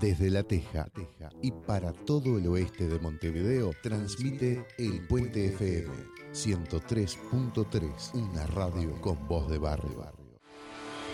Desde La Teja y para todo el oeste de Montevideo, transmite El Puente FM 103.3, una radio con voz de barrio.